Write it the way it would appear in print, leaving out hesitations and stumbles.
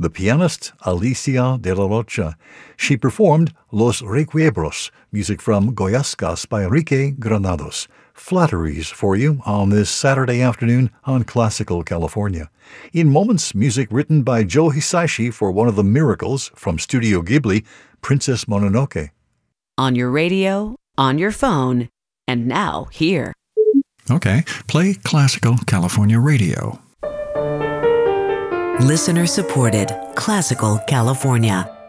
the pianist Alicia de la Rocha. She performed Los Requiebros, music from Goyascas by Enrique Granados. Flatteries for you on this Saturday afternoon on Classical California. In moments, music written by Joe Hisaishi for one of the miracles from Studio Ghibli, Princess Mononoke. On your radio, on your phone, and now here. Okay, play Classical California Radio. Listener supported Classical California.